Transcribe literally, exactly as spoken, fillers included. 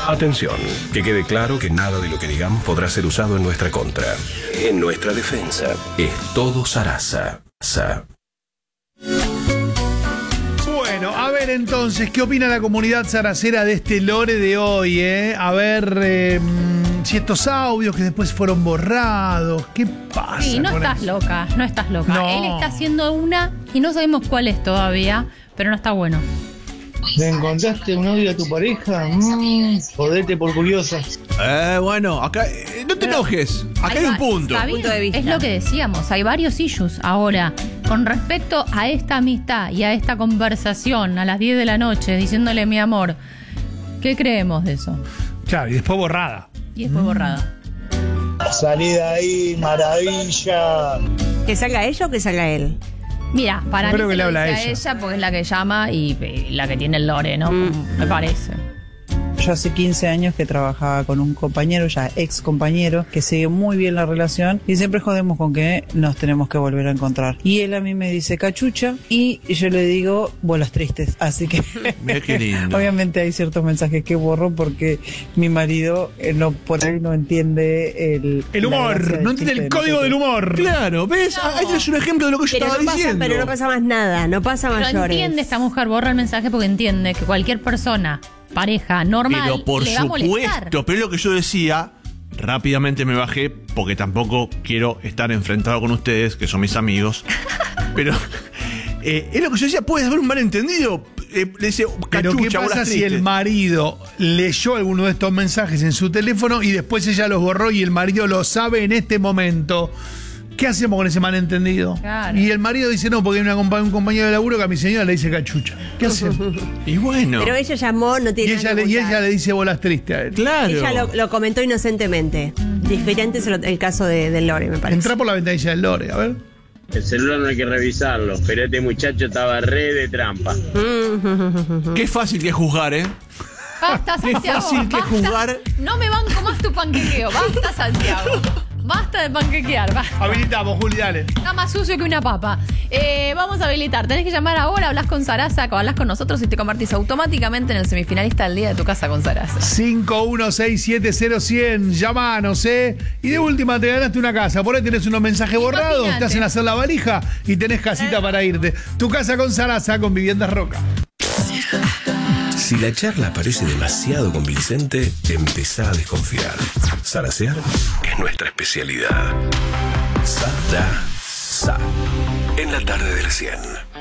Atención, que quede claro que nada de lo que digamos podrá ser usado en nuestra contra. En nuestra defensa, es todo Sarasa. Sa. Bueno, a ver entonces, ¿qué opina la comunidad saracera de este lore de hoy? Eh? A ver eh, si estos audios que después fueron borrados, ¿qué pasa? Sí, no con estás eso? loca, no estás loca. No. Él está haciendo una y no sabemos cuál es todavía, pero no está bueno. ¿Le encontraste un audio a tu pareja? Mmm, jodete por curiosa. Eh, bueno, acá eh, no te enojes. Acá hay un va- punto. está bien, Punto de vista. es lo que decíamos, hay varios issues ahora con respecto a esta amistad y a esta conversación a las diez de la noche diciéndole mi amor. ¿Qué creemos de eso? Claro, y después borrada. Y después borrada. Salí de ahí, maravilla. ¿Que salga ella o que salga él? Mira, para Yo creo mí que se le lo habla dice a a ella. ella porque es la que llama y, y la que tiene el lore, ¿no? Mm. Me parece. Yo hace quince años que trabajaba con un compañero, ya ex compañero, que sigue muy bien la relación y siempre jodemos con que nos tenemos que volver a encontrar. Y él a mí me dice cachucha y yo le digo bolas tristes. Así que Mira qué lindo. obviamente hay ciertos mensajes que borro porque mi marido eh, no por ahí no entiende el, El la humor, gracia del no entiende chiste el de código nosotros. del humor. Claro, ¿ves? Ah, Ahí es un ejemplo de lo que yo Pero estaba no, pasa, diciendo. pero no pasa más nada, no pasa Pero mayores. entiende, esta mujer borra el mensaje porque entiende que cualquier persona, pareja, normal, Pero por le va a molestar. supuesto, pero es lo que yo decía, rápidamente me bajé porque tampoco quiero estar enfrentado con ustedes, que son mis amigos. Pero eh, es lo que yo decía, puede haber un malentendido. Eh, le dice, Pero ¿qué cachucha, pasa bolas si el tristes. marido leyó alguno de estos mensajes en su teléfono y después ella los borró y el marido lo sabe en este momento? ¿Qué hacemos con ese malentendido? Claro. Y el marido dice, no, porque hay una compa- un compañero de laburo que a mi señora le dice cachucha. ¿Qué hacemos? Y bueno, Pero ella llamó, no y, tiene ella nada le, que y ocultar. ella le dice bolas tristes a él. claro. Ella lo, lo comentó inocentemente. Diferente es el, el caso de, de Lore, me parece. Entra por la ventanilla del lore, a ver. El celular no hay que revisarlo, pero este muchacho estaba re de trampa. Qué fácil que es juzgar, ¿eh? Basta, Qué Santiago. fácil que basta. jugar. No me banco más tu panquequeo. Basta, Santiago. Basta de panquequear. Basta. Habilitamos, Juli, dale. Está más sucio que una papa. Eh, vamos a habilitar. Tenés que llamar ahora, hablas con Sarasa, hablas con nosotros y te convertís automáticamente en el semifinalista del día de tu casa con Sarasa. cinco uno seis siete cero cien, llamanos, ¿eh? Y de última te ganaste una casa. Por ahí tenés unos mensajes borrados, Imagínate. te hacen hacer la valija y tenés casita para irte. Tu casa con Sarasa, con Viviendas Roca. Si la charla parece demasiado convincente, empezá a desconfiar. Sarasear es nuestra especialidad. Sa, da, sa. En la tarde del cien.